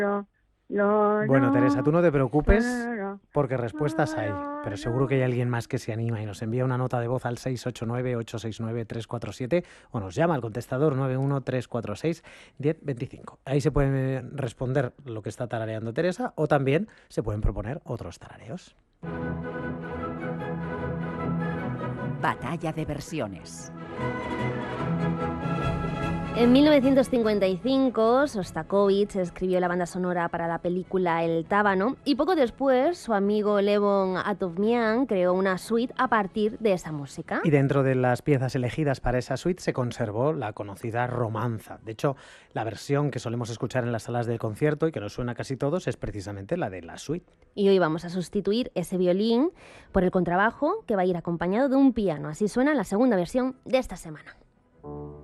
Bueno, Teresa, tú no te preocupes porque respuestas hay, pero seguro que hay alguien más que se anima y nos envía una nota de voz al 689-869-347 o nos llama al contestador 913461025. Ahí se puede responder lo que está tarareando Teresa o también se pueden proponer otros tarareos. Batalla de versiones. En 1955, Sostakovich escribió la banda sonora para la película El Tábano y poco después su amigo Levon Atovmian creó una suite a partir de esa música. Y dentro de las piezas elegidas para esa suite se conservó la conocida romanza. De hecho, la versión que solemos escuchar en las salas del concierto y que nos suena a casi todos es precisamente la de la suite. Y hoy vamos a sustituir ese violín por el contrabajo, que va a ir acompañado de un piano. Así suena la segunda versión de esta semana.